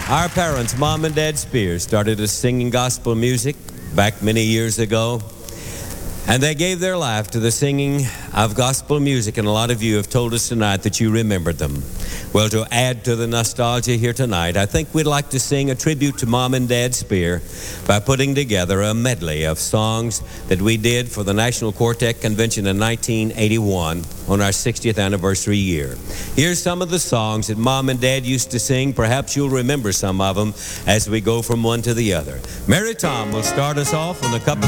Our parents, Mom and Dad Spears, started us singing gospel music back many years ago. And they gave their life to the singing of gospel music, and a lot of you have told us tonight that you remembered them. Well, to add to the nostalgia here tonight, I think we'd like to sing a tribute to Mom and Dad Spear by putting together a medley of songs that we did for the National Quartet Convention in 1981 on our 60th anniversary year. Here's some of the songs that Mom and Dad used to sing. Perhaps you'll remember some of them as we go from one to the other. Mary Tom will start us off on a couple